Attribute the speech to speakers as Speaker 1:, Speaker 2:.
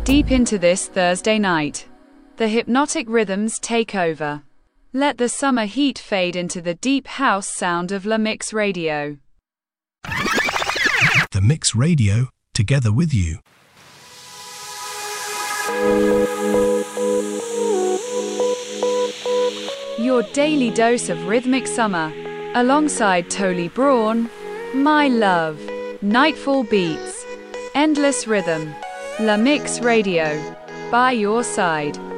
Speaker 1: Deep into this Thursday night, the hypnotic rhythms take over. Let the summer heat fade into the deep house sound of La Mix Radio.
Speaker 2: The Mix Radio, together with you.
Speaker 1: Your daily dose of rhythmic summer, alongside Tolly Braun, My Love, Nightfall Beats, Endless Rhythm, La Mix Radio, by your side.